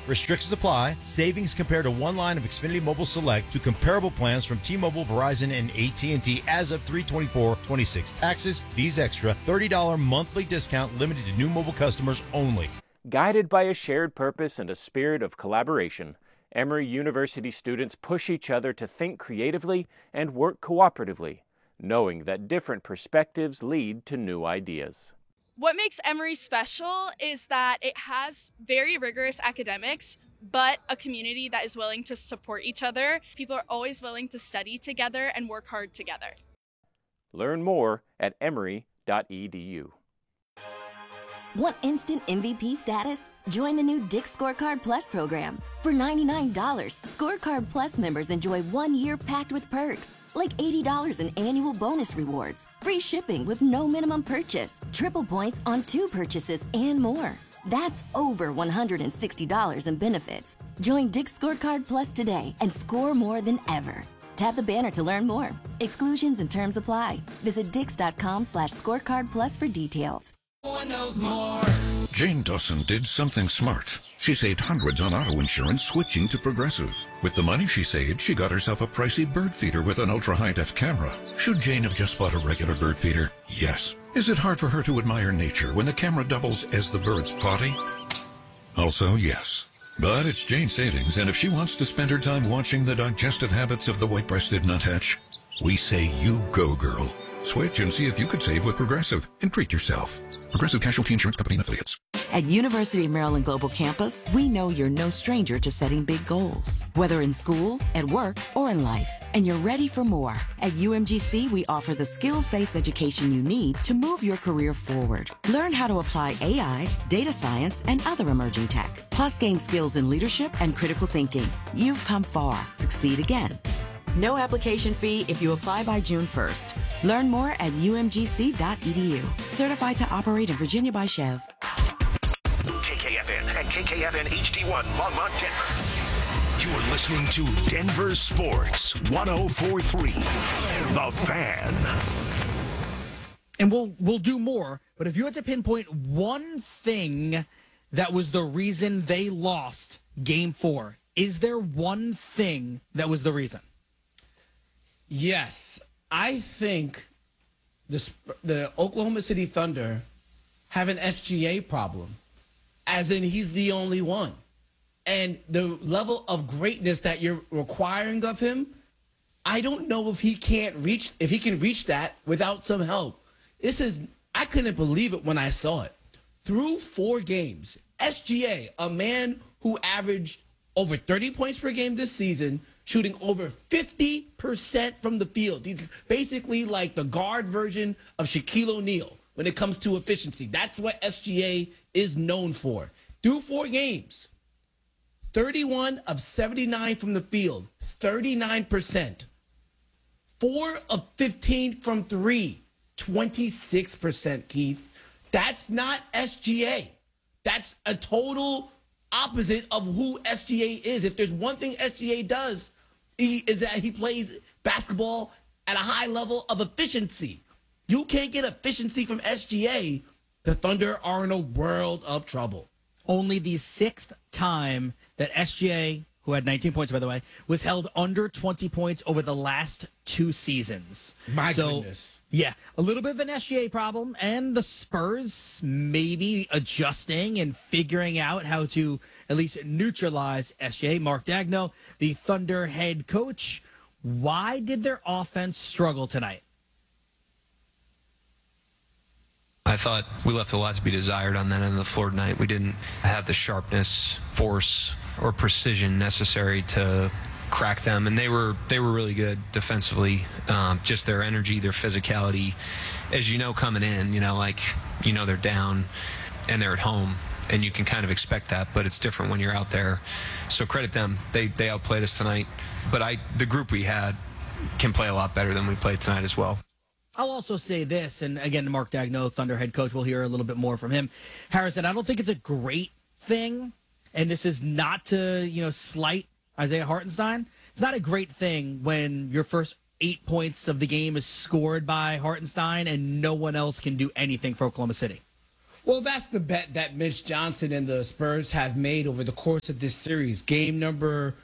Restrictions apply. Savings compared to one line of Xfinity Mobile Select to comparable plans from T-Mobile, Verizon, and AT&T as of 3/24/26. Taxes, fees extra, $30 monthly discount limited to new mobile customers only. Guided by a shared purpose and a spirit of collaboration, Emory University students push each other to think creatively and work cooperatively, knowing that different perspectives lead to new ideas. What makes Emory special is that it has very rigorous academics, but a community that is willing to support each other. People are always willing to study together and work hard together. Learn more at emory.edu. Want instant MVP status? Join the new Dick's Scorecard Plus program. For $99, Scorecard Plus members enjoy 1 year packed with perks, like $80 in annual bonus rewards, free shipping with no minimum purchase, triple points on 2 purchases, and more. That's over $160 in benefits. Join Dick's Scorecard Plus today and score more than ever. Tap the banner to learn more. Exclusions and terms apply. Visit dix.com/scorecard plus for details. Jane Dawson did something smart. She saved hundreds on auto insurance switching to Progressive. With the money she saved, she got herself a pricey bird feeder with an ultra-high-def camera. Should Jane have just bought a regular bird feeder? Yes. Is it hard for her to admire nature when the camera doubles as the bird's potty? Also, yes. But it's Jane's savings, and if she wants to spend her time watching the digestive habits of the white-breasted nuthatch, we say you go, girl. Switch and see if you could save with Progressive and treat yourself. Progressive Casualty Insurance Company and Affiliates. At University of Maryland Global Campus, we know you're no stranger to setting big goals, whether in school, at work, or in life. And you're ready for more. At UMGC, we offer the skills-based education you need to move your career forward. Learn how to apply AI, data science, and other emerging tech. Plus, gain skills in leadership and critical thinking. You've come far. Succeed again. No application fee if you apply by June 1st. Learn more at umgc.edu. Certified to operate in Virginia by Chev. KKFN and KKFN HD1 Longmont, Denver. You are listening to Denver Sports 104.3. The Fan. And we'll do more, but if you had to pinpoint one thing that was the reason they lost Game 4, is there one thing that was the reason? Yes, I think the Oklahoma City Thunder have an SGA problem, as in he's the only one. And the level of greatness that you're requiring of him, I don't know if he can reach that without some help. I couldn't believe it when I saw it. Through 4 games, SGA, a man who averaged over 30 points per game this season, shooting over 50% from the field. He's basically like the guard version of Shaquille O'Neal when it comes to efficiency. That's what SGA is known for. Through 4 games, 31 of 79 from the field, 39%. 4 of 15 from 3, 26%, Keith. That's not SGA. That's a total opposite of who SGA is. If there's one thing SGA does, is that he plays basketball at a high level of efficiency. You can't get efficiency from SGA. The Thunder are in a world of trouble. Only the 6th time that SGA, who had 19 points, by the way, was held under 20 points over the last 2 seasons. My goodness. Yeah, a little bit of an SGA problem, and the Spurs maybe adjusting and figuring out how to at least neutralize SGA. Mark Daigneault, the Thunder head coach. Why did their offense struggle tonight? I thought we left a lot to be desired on that end of the floor tonight. We didn't have the sharpness, force, or precision necessary to crack them, and they were really good defensively. Just their energy, their physicality, as you know, coming in, they're down and they're at home, and you can kind of expect that, but it's different when you're out there. So credit them. They outplayed us tonight, but the group we had can play a lot better than we played tonight as well. I'll also say this, and again, Mark Daigneault, Thunder head coach, we'll hear a little bit more from him. Harrison, I don't think it's a great thing, and this is not to, slight Isaiah Hartenstein. It's not a great thing when your first 8 points of the game is scored by Hartenstein and no one else can do anything for Oklahoma City. Well, that's the bet that Mitch Johnson and the Spurs have made over the course of this series. Game number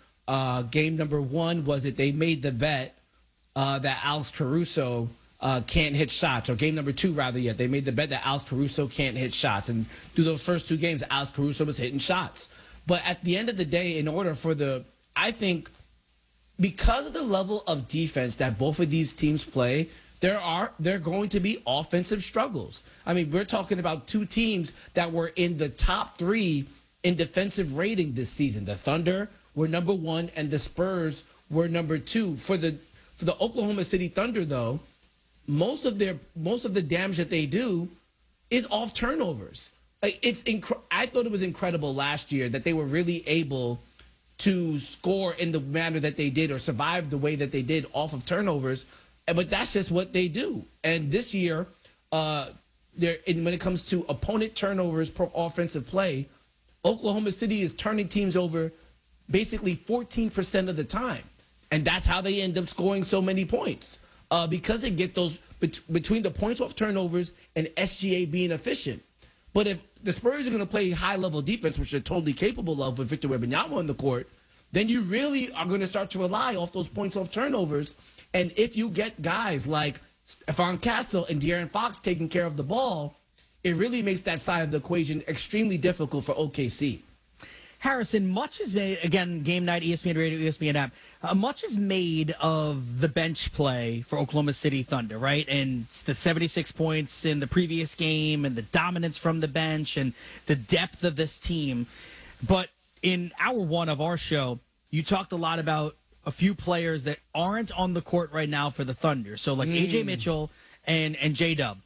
one was that they made the bet that Alex Caruso can't hit shots, or game number two, rather, yet. They made the bet that Alex Caruso can't hit shots. And through those first two games, Alex Caruso was hitting shots. But at the end of the day, in order for I think because of the level of defense that both of these teams play, there are going to be offensive struggles. I mean, we're talking about two teams that were in the top 3 in defensive rating this season. The Thunder were number 1, and the Spurs were number 2. For the Oklahoma City Thunder, though, most of the damage that they do is off turnovers. Like I thought it was incredible last year that they were really able to score in the manner that they did, or survive the way that they did off of turnovers. But that's just what they do. And this year, when it comes to opponent turnovers per offensive play, Oklahoma City is turning teams over basically 14% of the time. And that's how they end up scoring so many points. Because they get those between the points off turnovers and SGA being efficient. But if the Spurs are going to play high-level defense, which they're totally capable of with Victor Wembanyama on the court, then you really are going to start to rely off those points off turnovers. And if you get guys like Stephon Castle and De'Aaron Fox taking care of the ball, it really makes that side of the equation extremely difficult for OKC. Harrison, much is made, again, game night, ESPN Radio, ESPN app, much is made of the bench play for Oklahoma City Thunder, right? And the 76 points in the previous game and the dominance from the bench and the depth of this team. But in hour one of our show, you talked a lot about a few players that aren't on the court right now for the Thunder. So like AJ Mitchell and J-Dub.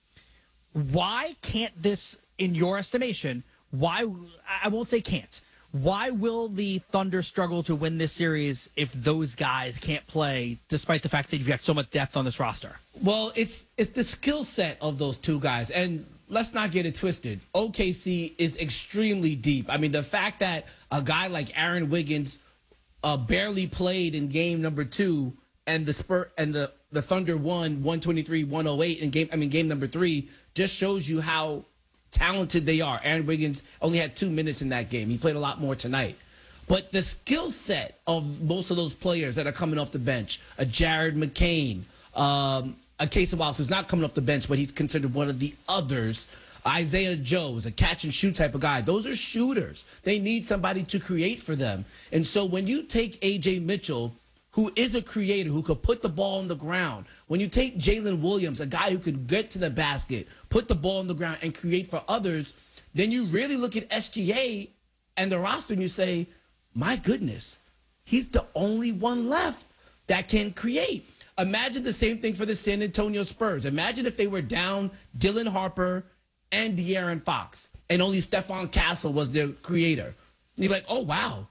Why can't this, in your estimation, I won't say can't. Why will the Thunder struggle to win this series if those guys can't play, despite the fact that you've got so much depth on this roster? Well, it's the skill set of those two guys. And let's not get it twisted. OKC is extremely deep. I mean, the fact that a guy like Aaron Wiggins barely played in game number 2, and the Thunder won 123-108 in game number 3 just shows you how talented they are. Aaron Wiggins only had 2 minutes in that game. He played a lot more tonight. But the skill set of most of those players that are coming off the bench, a Jared McCain, a Casey Wallace, who's not coming off the bench, but he's considered one of the others. Isaiah Joe is a catch-and-shoot type of guy. Those are shooters. They need somebody to create for them. And so when you take A.J. Mitchell, who is a creator, who could put the ball on the ground, when you take Jalen Williams, a guy who could get to the basket, put the ball on the ground, and create for others, then you really look at SGA and the roster and you say, my goodness, he's the only one left that can create. Imagine the same thing for the San Antonio Spurs. Imagine if they were down Dylan Harper and De'Aaron Fox, and only Stephon Castle was their creator. And you're like, oh, wow.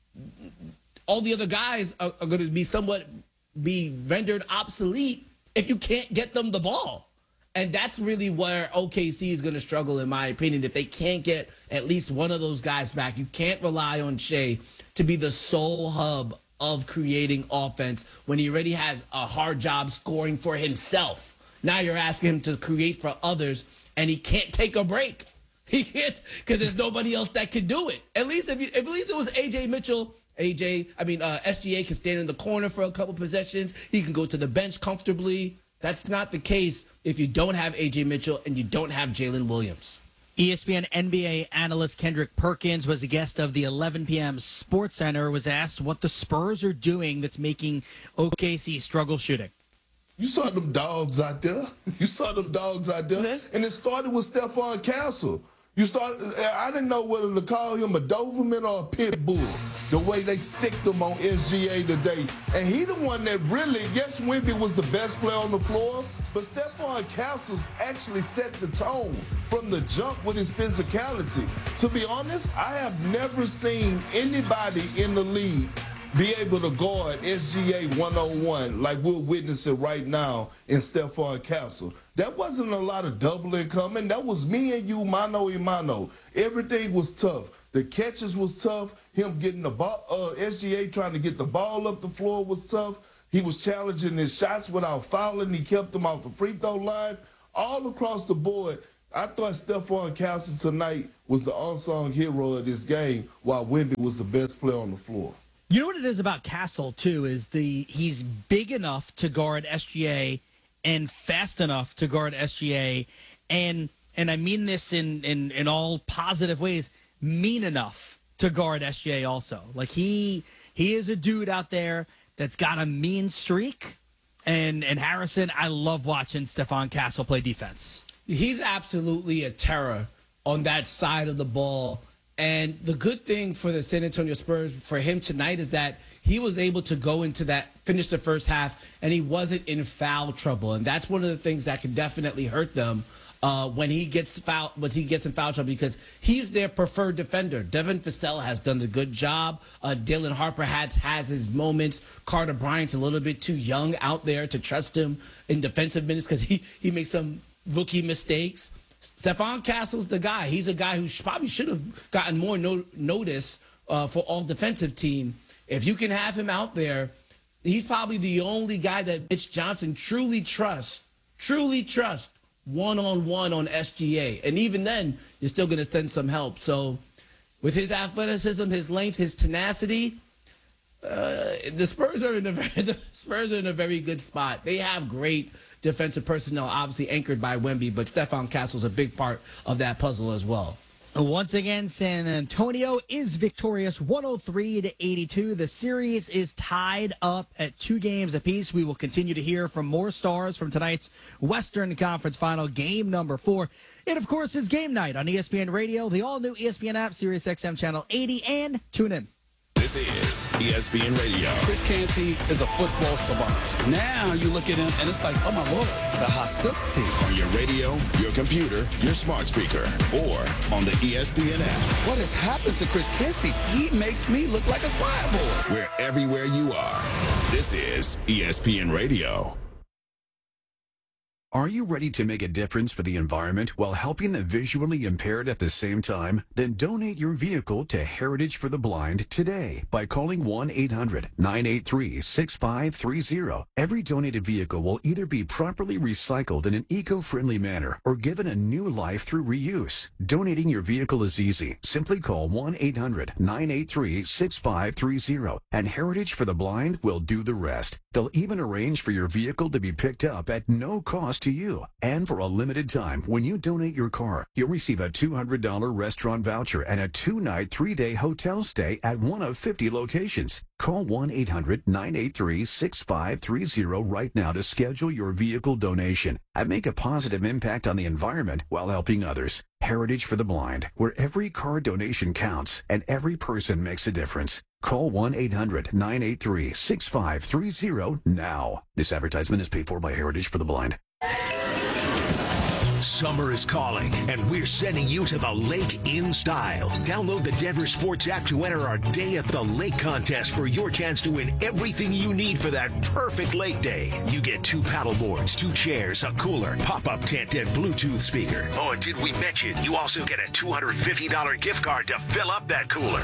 All the other guys are going to be rendered obsolete if you can't get them the ball. And that's really where OKC is going to struggle, in my opinion, if they can't get at least one of those guys back. You can't rely on Shea to be the sole hub of creating offense when he already has a hard job scoring for himself. Now you're asking him to create for others, and he can't take a break. He can't, because there's nobody else that can do it. At least if it was AJ Mitchell, SGA can stand in the corner for a couple possessions. He can go to the bench comfortably. That's not the case if you don't have AJ Mitchell and you don't have Jalen Williams. ESPN NBA analyst Kendrick Perkins was a guest of the 11 p.m. Sports Center, was asked what the Spurs are doing that's making OKC struggle shooting. You saw them dogs out there. And it started with Stephon Castle. I didn't know whether to call him a Doberman or a pit bull, the way they sicked him on SGA today. And he the one that really, yes, Wemby was the best player on the floor, but Stephon Castle actually set the tone from the jump with his physicality. To be honest, I have never seen anybody in the league be able to guard SGA 101 like we're witnessing right now in Stephon Castle. That wasn't a lot of doubling coming. That was me and you, mano a mano. Everything was tough. The catches was tough. Him getting the ball, SGA trying to get the ball up the floor was tough. He was challenging his shots without fouling. He kept them off the free throw line. All across the board, I thought Stephon Castle tonight was the unsung hero of this game, while Wemby was the best player on the floor. You know what it is about Castle, too, is he's big enough to guard SGA and fast enough to guard SGA, and I mean this in all positive ways, mean enough to guard SGA also. Like, he is a dude out there that's got a mean streak, and Harrison, I love watching Stephon Castle play defense. He's absolutely a terror on that side of the ball. And the good thing for the San Antonio Spurs for him tonight is that he was able to go into that, finish the first half, and he wasn't in foul trouble. And that's one of the things that can definitely hurt them when he gets in foul trouble, because he's their preferred defender. Devin Vassell has done a good job. Dylan Harper has his moments. Carter Bryant's a little bit too young out there to trust him in defensive minutes because he makes some rookie mistakes. Stephon Castle's the guy. He's a guy who probably should have gotten more notice for all defensive team. If you can have him out there, he's probably the only guy that Mitch Johnson truly trusts one-on-one on SGA. And even then, you're still going to send some help. So with his athleticism, his length, his tenacity, the Spurs are in a very good spot. They have great defensive personnel, obviously anchored by Wemby, but Stephon Castle's a big part of that puzzle as well. Once again, San Antonio is victorious 103-82. The series is tied up at 2 games apiece. We will continue to hear from more stars from tonight's Western Conference Final, game number 4. It, of course, is game night on ESPN Radio, the all-new ESPN app, Sirius XM Channel 80, and tune in. This is ESPN Radio. Chris Canty is a football savant. Now you look at him and it's like, oh my Lord, the hostility. On your radio, your computer, your smart speaker, or on the ESPN app. What has happened to Chris Canty? He makes me look like a choir boy. We're everywhere you are. This is ESPN Radio. Are you ready to make a difference for the environment while helping the visually impaired at the same time? Then donate your vehicle to Heritage for the Blind today by calling 1-800-983-6530. Every donated vehicle will either be properly recycled in an eco-friendly manner or given a new life through reuse. Donating your vehicle is easy. Simply call 1-800-983-6530 and Heritage for the Blind will do the rest. They'll even arrange for your vehicle to be picked up at no cost to you. And for a limited time, when you donate your car, you'll receive a $200 restaurant voucher and a 2-night, 3-day hotel stay at one of 50 locations. Call 1-800-983-6530 right now to schedule your vehicle donation and make a positive impact on the environment while helping others. Heritage for the Blind, where every car donation counts and every person makes a difference. Call 1-800-983-6530 now. This advertisement is paid for by Heritage for the Blind. Summer is calling, and we're sending you to the lake in style. Download the Denver Sports app to enter our Day at the Lake contest for your chance to win everything you need for that perfect lake day. You get 2 paddle boards, 2 chairs, a cooler, pop-up tent, and Bluetooth speaker. Oh, and did we mention you also get a $250 gift card to fill up that cooler?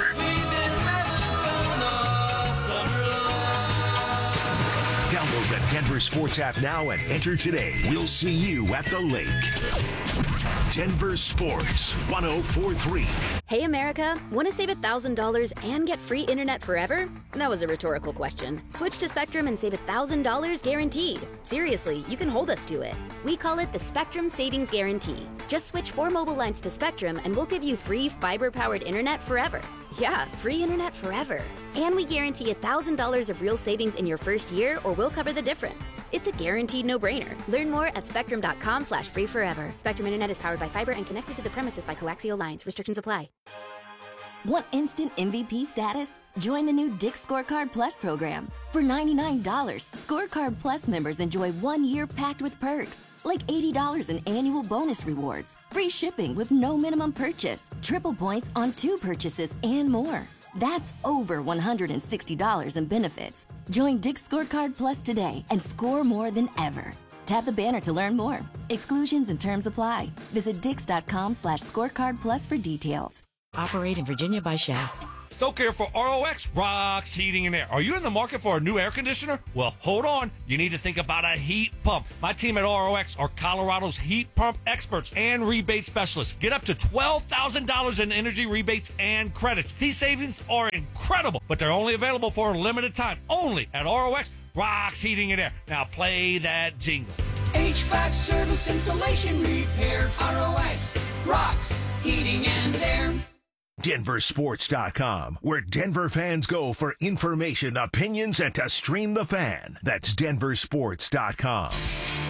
Download the Denver Sports app now and enter today. We'll see you at the lake. Denver Sports 1043. Hey, America, want to save $1,000 and get free internet forever? That was a rhetorical question. Switch to Spectrum and save $1,000 guaranteed. Seriously, you can hold us to it. We call it the Spectrum Savings Guarantee. Just switch 4 mobile lines to Spectrum and we'll give you free fiber-powered internet forever. Yeah, free internet forever. And we guarantee $1,000 of real savings in your first year, or we'll cover the difference. It's a guaranteed no-brainer. Learn more at spectrum.com/free forever. Spectrum Internet is powered by fiber and connected to the premises by coaxial lines. Restrictions apply. Want instant MVP status? Join the new Dick's Scorecard Plus program. For $99, Scorecard Plus members enjoy 1 year packed with perks, like $80 in annual bonus rewards, free shipping with no minimum purchase, triple points on 2 purchases, and more. That's over $160 in benefits. Join Dick's Scorecard Plus today and score more than ever. Tap the banner to learn more. Exclusions and terms apply. Visit Dix.com/scorecard plus for details. Operate in Virginia by Shell. Stoke here for ROX Rocks Heating and Air. Are you in the market for a new air conditioner? Well, hold on. You need to think about a heat pump. My team at ROX are Colorado's heat pump experts and rebate specialists. Get up to $12,000 in energy rebates and credits. These savings are incredible, but they're only available for a limited time. Only at ROX Rocks Heating and Air. Now play that jingle. HVAC service, installation, repair. ROX Rocks Heating and Air. DenverSports.com, where Denver fans go for information, opinions, and to stream the fan. That's DenverSports.com.